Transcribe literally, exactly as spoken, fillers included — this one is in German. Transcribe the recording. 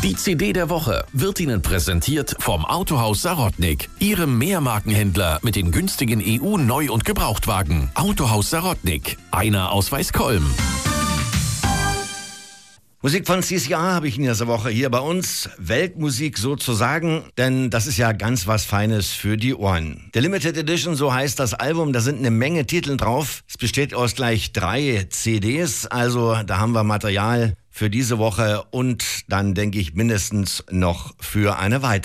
Die C D der Woche wird Ihnen präsentiert vom Autohaus Sarotnik, Ihrem Mehrmarkenhändler mit den günstigen E U-Neu- und Gebrauchtwagen. Autohaus Sarotnik, einer aus Weißkolm. Musik von C C R habe ich in dieser Woche hier bei uns. Weltmusik sozusagen, denn das ist ja ganz was Feines für die Ohren. The Limited Edition, so heißt das Album, da sind eine Menge Titel drauf. Es besteht aus gleich drei C Ds, also da haben wir Material für diese Woche und dann denke ich mindestens noch für eine weitere.